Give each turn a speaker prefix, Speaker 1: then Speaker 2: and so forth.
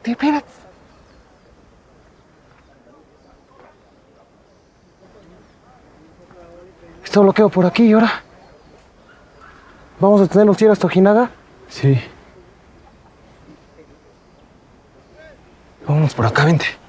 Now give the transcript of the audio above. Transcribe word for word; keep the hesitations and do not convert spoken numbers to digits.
Speaker 1: espérate, espérate. Esto bloqueo por aquí y ahora. ¿Vamos a tenernos que ir hasta Ojinaga?
Speaker 2: Sí.
Speaker 1: Vámonos por acá, vente.